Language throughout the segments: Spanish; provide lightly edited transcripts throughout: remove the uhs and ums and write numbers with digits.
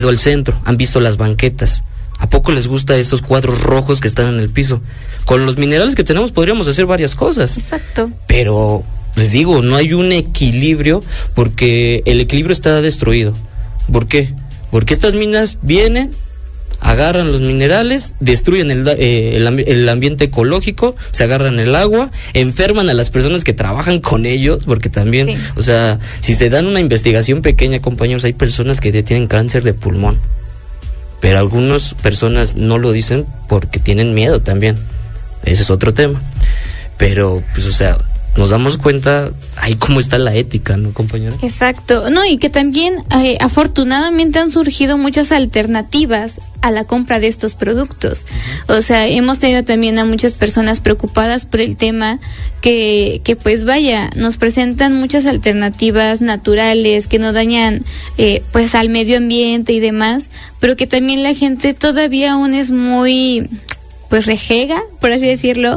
al centro, han visto las banquetas. ¿A poco les gusta esos cuadros rojos que están en el piso? Con los minerales que tenemos podríamos hacer varias cosas. Exacto. Pero les digo, no hay un equilibrio, porque el equilibrio está destruido. ¿Por qué? Porque estas minas vienen, agarran los minerales, destruyen el ambiente ecológico, se agarran el agua, enferman a las personas que trabajan con ellos, porque también, sí. O sea, si se dan una investigación pequeña, compañeros, hay personas que tienen cáncer de pulmón, pero algunas personas no lo dicen porque tienen miedo también. Ese es otro tema. Pero, pues, o sea, nos damos cuenta ahí cómo está la ética, ¿no, compañera? Exacto. No, y que también afortunadamente han surgido muchas alternativas a la compra de estos productos. O sea, hemos tenido también a muchas personas preocupadas por el tema que pues vaya, nos presentan muchas alternativas naturales que no dañan pues al medio ambiente y demás, pero que también la gente todavía aún es muy pues rejega, por así decirlo,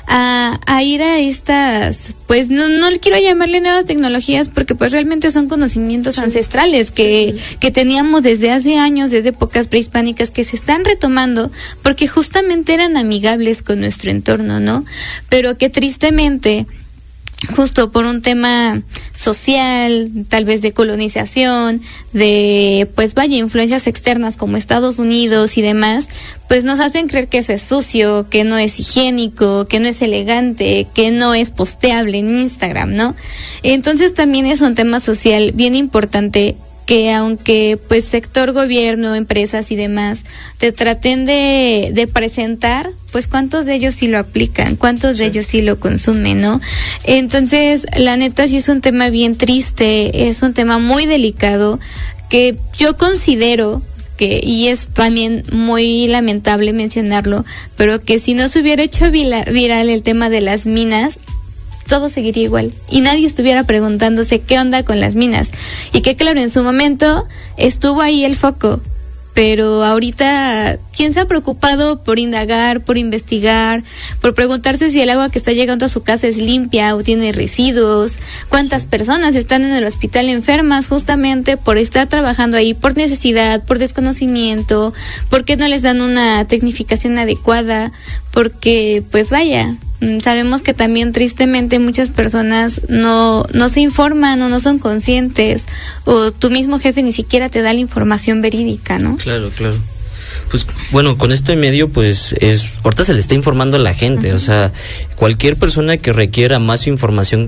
a ir a estas, pues no quiero llamarle nuevas tecnologías, porque pues realmente son conocimientos ancestrales que teníamos desde hace años, desde épocas prehispánicas, que se están retomando porque justamente eran amigables con nuestro entorno, ¿no? Pero que tristemente, justo por un tema social, tal vez de colonización, de pues vaya, influencias externas como Estados Unidos y demás, pues nos hacen creer que eso es sucio, que no es higiénico, que no es elegante, que no es posteable en Instagram, ¿no? Entonces también es un tema social bien importante, que aunque pues sector gobierno, empresas y demás te traten de presentar, pues cuántos de ellos sí lo aplican, cuántos de ellos sí lo consumen, ¿no? Entonces, la neta sí es un tema bien triste, es un tema muy delicado, que yo considero que, y es también muy lamentable mencionarlo, pero que si no se hubiera hecho viral el tema de las minas, todo seguiría igual y nadie estuviera preguntándose qué onda con las minas. Y que claro, en su momento estuvo ahí el foco, pero ahorita, ¿quién se ha preocupado por indagar, por investigar, por preguntarse si el agua que está llegando a su casa es limpia o tiene residuos? ¿Cuántas personas están en el hospital enfermas justamente por estar trabajando ahí, por necesidad, por desconocimiento, porque no les dan una tecnificación adecuada? Porque, pues vaya, sabemos que también tristemente muchas personas no se informan o no son conscientes, o tu mismo jefe ni siquiera te da la información verídica, ¿no? Claro. Pues bueno, con este medio pues ahorita se le está informando a la gente, uh-huh. O sea, cualquier persona que requiera más información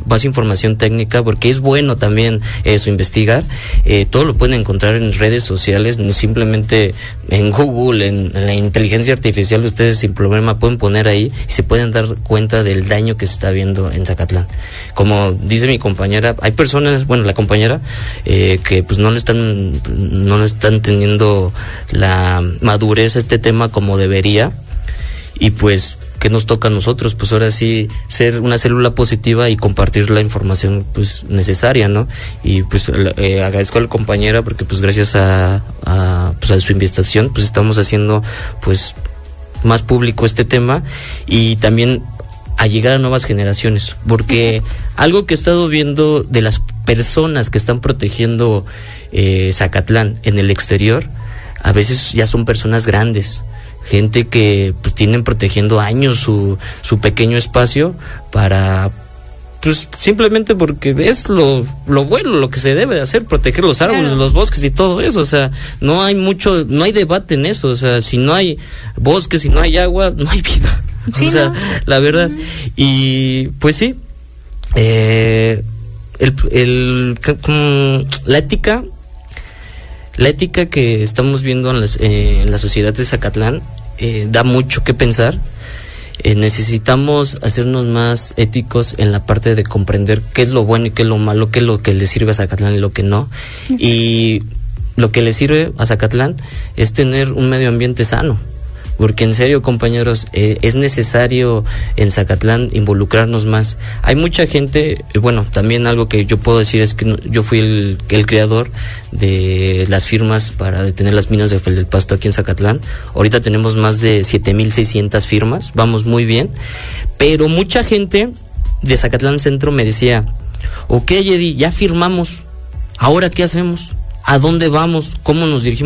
técnica, porque es bueno también eso, investigar, todo lo pueden encontrar en redes sociales, simplemente en Google, en la inteligencia artificial, ustedes sin problema pueden poner ahí y se pueden dar cuenta del daño que se está viendo en Zacatlán. Como dice mi compañera, hay personas, bueno, la compañera, que pues no le están teniendo la madurez a este tema como debería, y pues ¿qué nos toca a nosotros? Pues ahora sí ser una célula positiva y compartir la información pues necesaria, ¿no? Y pues agradezco a la compañera porque pues gracias a su investigación pues estamos haciendo pues más público este tema, y también a llegar a nuevas generaciones, porque algo que he estado viendo de las personas que están protegiendo Zacatlán en el exterior, a veces ya son personas grandes, gente que pues tienen protegiendo años su pequeño espacio para pues simplemente porque es lo bueno, lo que se debe de hacer, proteger los árboles, claro, los bosques y todo eso. O sea, no hay debate en eso. O sea, si no hay bosques, si no hay agua, no hay vida. Sí, o sea, ¿no? La verdad. Uh-huh. Y pues sí, la ética que estamos viendo en la sociedad de Zacatlán da mucho que pensar. Necesitamos hacernos más éticos en la parte de comprender qué es lo bueno y qué es lo malo, qué es lo que le sirve a Zacatlán y lo que no. Y lo que le sirve a Zacatlán es tener un medio ambiente sano. Porque en serio, compañeros, es necesario en Zacatlán involucrarnos más. Hay mucha gente, bueno, también algo que yo puedo decir es que yo fui el creador de las firmas para detener las minas de Feldespasto aquí en Zacatlán. Ahorita tenemos más de 7,600 firmas, vamos muy bien. Pero mucha gente de Zacatlán Centro me decía, ok, Eddie, ya firmamos, ¿ahora qué hacemos? ¿A dónde vamos? ¿Cómo nos dirigimos?